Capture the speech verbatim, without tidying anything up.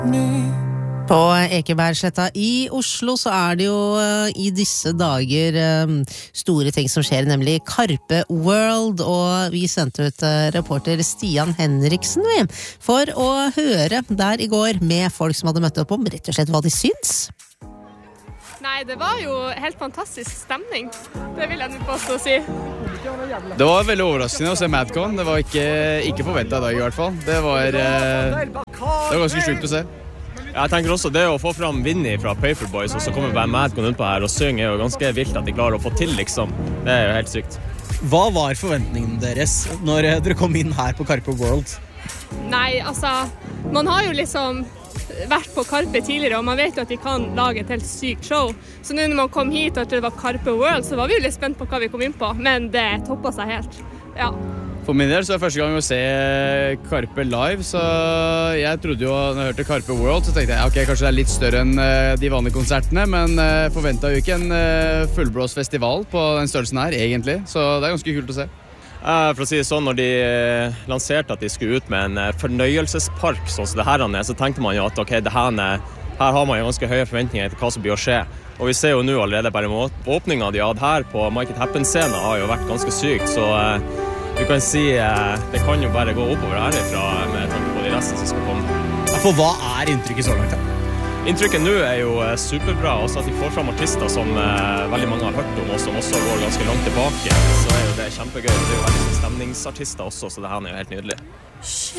På Ekebergsletta i Oslo så er det jo uh, i disse dager um, store ting som skjer, nemlig Karpe World, og vi sendte ut uh, reporter Stian Henriksen vi, for å høre der i går med folk som hadde møtt opp om rett og slett hva de syns. Nei, det var jo helt fantastisk stemning. Det vil jeg nå påstå å si. Det var veldig overraskende å se Madcon. Det var ikke, ikke forventet i dag i hvert fall. Det var, eh, det var ganske sjukt å se. Jeg tenker også det å få fram Vinny fra Paperboys, og så kommer bare Madcon ut på her og synger, er jo ganske vilt at de klarer å få til, liksom. Det er jo helt sykt. Hva var forventningene deres når dere kom inn her på Karpe World? Nei, altså, man har jo liksom vært på Karpe tidligere, og man vet jo at de kan lage et helt sykt show. Så nå når man kom hit og at det var Karpe World, så var vi jo litt spent på hva vi kom inn på, men det toppet seg helt. Ja. For min del så er det første gang å se Karpe live, så jeg trodde jo, når jeg hørte Karpe World, så tenkte jeg, ok, kanskje det er litt større enn de vanlige konsertene, men forventet jo ikke en fullblås festival på den størrelsen her, egentlig. Så det er ganske kult å se. For å si det sånn, når de lanserte at de skulle ut med en fornøyelsespark sånn som det her er, så tenkte man jo at ok, det her, er, her har man jo ganske høye forventninger til hva som blir å skje. Og vi ser jo nå allerede bare med åpningen de hadde her på Make It Happen-scenen har jo vært ganske sykt, så vi kan si det kan jo bare gå oppover herifra med tanke på de resten som skal komme. For hva er inntrykket så langt? Inntrykket nå er jo superbra, også at de får frem artister som eh, veldig mange har hørt om, og som også går ganske langt tilbake. Så er jo det kjempegøy. Det er jo veldig stemningsartister også, så det her er jo helt nydelig.